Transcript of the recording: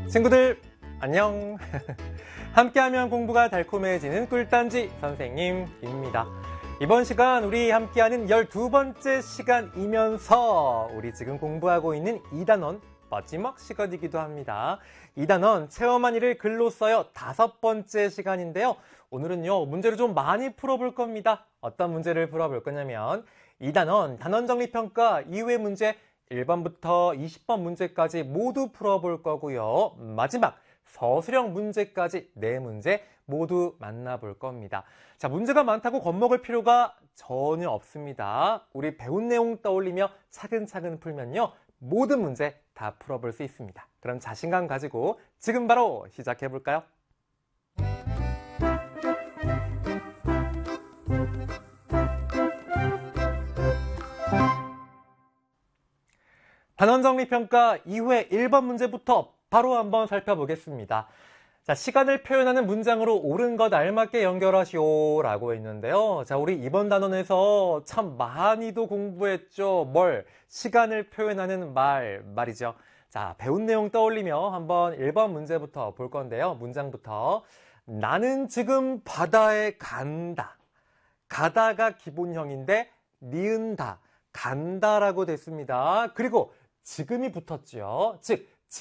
친구들 안녕. 함께하면 공부가 달콤해지는 꿀단지 선생님입니다. 이번 시간 우리 함께하는 12번째 시간이면서 우리 지금 공부하고 있는 2단원 마지막 시간이기도 합니다. 2단원 체험한 일을 글로 써요 5번째 시간인데요. 오늘은요 문제를 좀 많이 풀어볼 겁니다. 어떤 문제를 풀어볼 거냐면 2단원 단원정리평가 이후의 문제 1번부터 20번 문제까지 모두 풀어볼 거고요. 마지막 서술형 문제까지 4문제 모두 만나볼 겁니다. 자, 문제가 많다고 겁먹을 필요가 전혀 없습니다. 우리 배운 내용 떠올리며 차근차근 풀면요. 모든 문제 다 풀어볼 수 있습니다. 그럼 자신감 가지고 지금 바로 시작해 볼까요? 단원정리평가 이후에 1번 문제부터 바로 한번 살펴보겠습니다. 자, 시간을 표현하는 문장으로 옳은 것 알맞게 연결하시오 라고 했는데요. 자, 우리 이번 단원에서 참 많이도 공부했죠. 시간을 표현하는 말이죠. 자, 배운 내용 떠올리며 한번 1번 문제부터 볼 건데요. 문장부터. 나는 지금 바다에 간다. 가다가 기본형인데 니은다, 간다라고 됐습니다. 그리고 지금이 붙었죠. 즉